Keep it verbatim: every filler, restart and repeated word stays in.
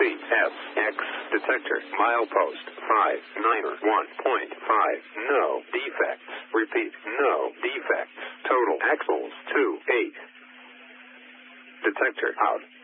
F X detector milepost five nine one point five. No defects. Repeat, no defects. Total axles two eight. Detector out.